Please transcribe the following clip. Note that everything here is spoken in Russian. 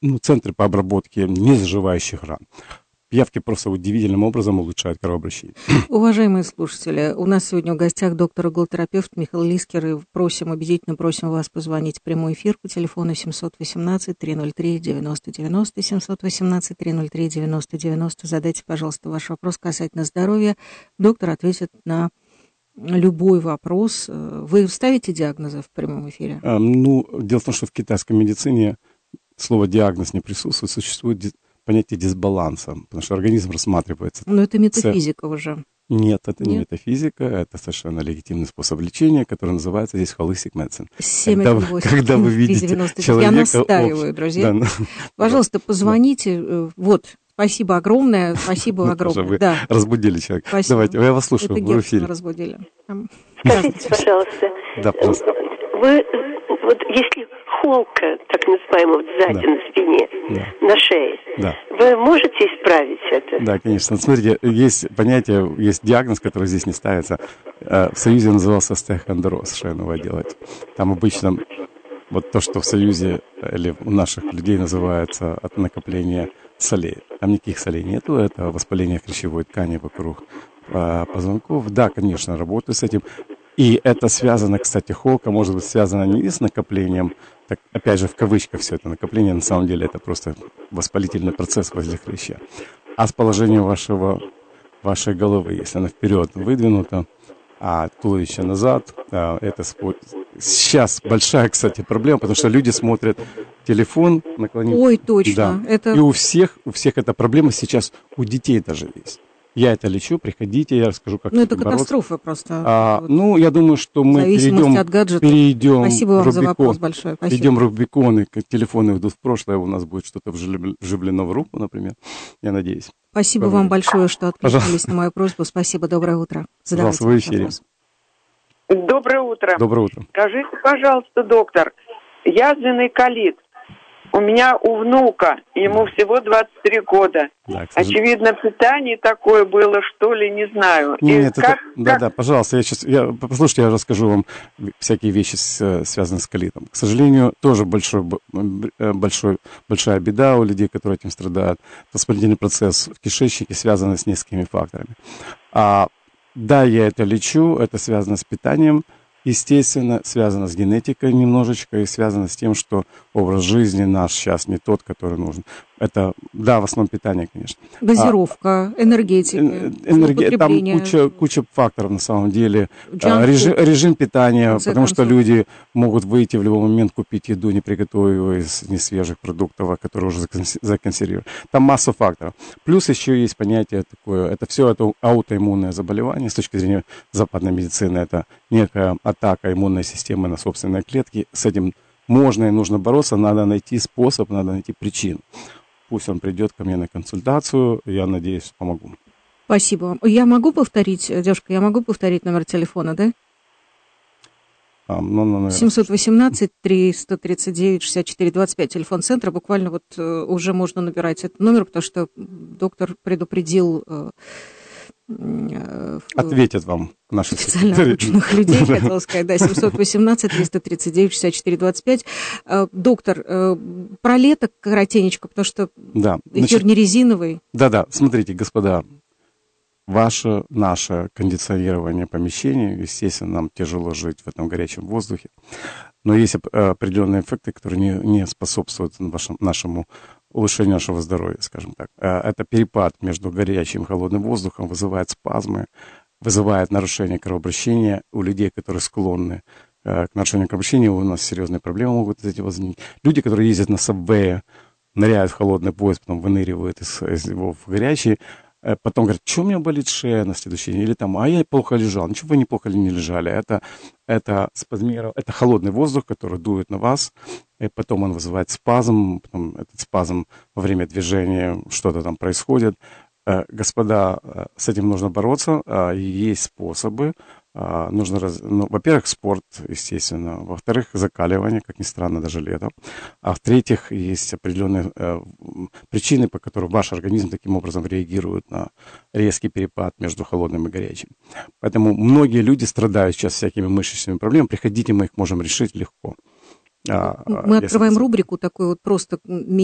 центры по обработке незаживающих ран. Пиявки просто удивительным образом улучшают кровообращение. Уважаемые слушатели, у нас сегодня в гостях доктор-иглотерапевт Михаил Лискер, и убедительно просим вас позвонить в прямой эфир по телефону 718-303-90-90, 718-303-90-90. Задайте, пожалуйста, ваш вопрос касательно здоровья. Доктор ответит на любой вопрос. Вы ставите диагнозы в прямом эфире? Дело в том, что в китайской медицине слово «диагноз» не присутствует, существует понятие дисбаланса, потому что организм рассматривается. Но это метафизика уже. Нет, это не метафизика, это совершенно легитимный способ лечения, который называется здесь holistic medicine. Когда вы видите человека... Я настаиваю, друзья. Да, пожалуйста, позвоните. Вот, спасибо огромное, спасибо огромное. Вы разбудили человека. Спасибо. Давайте, я вас слушаю, вы в эфире. Разбудили. Скажите, пожалуйста, да, пожалуйста. Вы, вот если холка, так называемая, сзади на спине, на шее, вы можете исправить это? Да, конечно. Смотрите, есть понятие, есть диагноз, который здесь не ставится. В Союзе назывался остеохондроз шейного отдела. Там обычно вот то, что в Союзе или у наших людей называется от накопления солей. Там никаких солей нету, это воспаление хрящевой ткани вокруг позвонков. Да, конечно, работаю с этим. И это связано, кстати, холка может быть связана не с накоплением, так, опять же, в кавычках все это накопление, на самом деле это просто воспалительный процесс возле хряща, а с положением вашей головы, если она вперед выдвинута, а туловище назад, это сейчас большая, кстати, проблема, потому что люди смотрят телефон, наклонив. Ой, точно. Да. Это... И у всех эта проблема сейчас, у детей даже есть. Я это лечу, приходите, я расскажу, как это катастрофа просто. Я думаю, что мы перейдем Спасибо вам за вопрос большое. Спасибо. Перейдем Рубикон, и телефоны идут в прошлое, у нас будет что-то вживлено в руку, например, я надеюсь. Спасибо вам большое, что откликнулись на мою просьбу. Спасибо, доброе утро. Задавайте в эфире. Вопрос. Доброе утро. Доброе утро. Скажите, пожалуйста, доктор, язвенный колит. У меня у внука, ему всего 23 года. Да, очевидно, питание такое было, что ли, не знаю. Да, пожалуйста, послушайте, я расскажу вам всякие вещи, связанные с колитом. К сожалению, тоже большая беда у людей, которые этим страдают. Воспалительный процесс в кишечнике связан с несколькими факторами. Да, я это лечу, это связано с питанием. Естественно, связано с генетикой немножечко и связано с тем, что образ жизни наш сейчас не тот, который нужен. Это, да, в основном питание, конечно. Газировка, энергетика, там куча факторов на самом деле. Режим питания, потому что люди могут выйти в любой момент, купить еду, не приготовив ее из несвежих продуктов, которые уже законсервированы. Там масса факторов. Плюс еще есть понятие такое, это аутоиммунное заболевание. С точки зрения западной медицины, это некая атака иммунной системы на собственные клетки. С этим можно и нужно бороться, надо найти способ, надо найти причину. Пусть он придет ко мне на консультацию, я надеюсь, помогу. Спасибо вам. Я могу повторить, девушка, номер телефона, да? 718-339-64-25, телефон центра. Буквально вот уже можно набирать этот номер, потому что доктор предупредил... Ответят вам наши специально обученных людей, хотела сказать, да, 718-339-64-25. Доктор, про лето коротенечко, потому что эфир не резиновый. Да, смотрите, господа, наше кондиционирование помещений, естественно, нам тяжело жить в этом горячем воздухе, но есть определенные эффекты, которые не способствуют нашему улучшению нашего здоровья, скажем так. Это перепад между горячим и холодным воздухом вызывает спазмы, вызывает нарушение кровообращения у людей, которые склонны к нарушению кровообращения. У нас серьезные проблемы могут из-за этого возникнуть. Люди, которые ездят на сабвее, ныряют в холодный поезд, потом выныривают из него в горячий, потом говорят, что у меня болит шея на следующий день, или я плохо лежал. Ничего, вы неплохо не лежали. Это холодный воздух, который дует на вас, и потом он вызывает спазм, потом этот спазм во время движения, что-то там происходит. Господа, с этим нужно бороться, есть способы. Во-первых, спорт, естественно. Во-вторых, закаливание, как ни странно, даже летом. А в-третьих, есть определенные причины, по которым ваш организм таким образом реагирует на резкий перепад между холодным и горячим. Поэтому многие люди страдают сейчас всякими мышечными проблемами. Приходите, мы их можем решить легко. Мы открываем рубрику такой вот просто